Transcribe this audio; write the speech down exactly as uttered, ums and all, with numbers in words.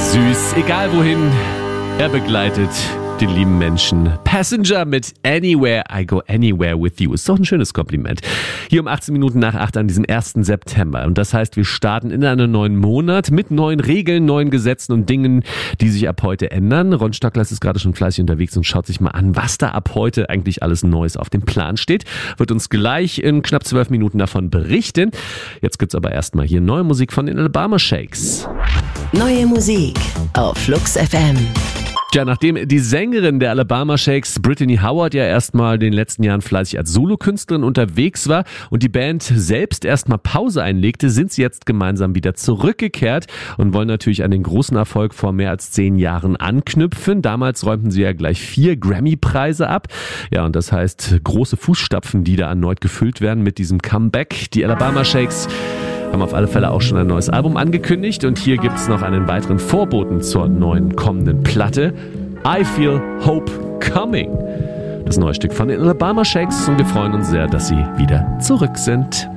Süß, egal wohin, er begleitet den lieben Menschen. Passenger mit Anywhere, I Go Anywhere With You. Ist doch ein schönes Kompliment. Hier um achtzehn Minuten nach acht an diesem ersten September. Und das heißt, wir starten in einen neuen Monat mit neuen Regeln, neuen Gesetzen und Dingen, die sich ab heute ändern. Ron Stocklas ist gerade schon fleißig unterwegs und schaut sich mal an, was da ab heute eigentlich alles Neues auf dem Plan steht. Wird uns gleich in knapp zwölf Minuten davon berichten. Jetzt gibt's aber erstmal hier neue Musik von den Alabama Shakes. Neue Musik auf Flux F M. Tja, nachdem die Sängerin der Alabama Shakes, Brittany Howard, ja erstmal in den letzten Jahren fleißig als Solokünstlerin unterwegs war und die Band selbst erstmal Pause einlegte, sind sie jetzt gemeinsam wieder zurückgekehrt und wollen natürlich an den großen Erfolg vor mehr als zehn Jahren anknüpfen. Damals räumten sie ja gleich vier Grammy-Preise ab. Ja, und das heißt große Fußstapfen, die da erneut gefüllt werden mit diesem Comeback. Die Alabama Shakes haben auf alle Fälle auch schon ein neues Album angekündigt und hier gibt's noch einen weiteren Vorboten zur neuen kommenden Platte. I Feel Hope Coming. Das neue Stück von den Alabama Shakes und wir freuen uns sehr, dass sie wieder zurück sind.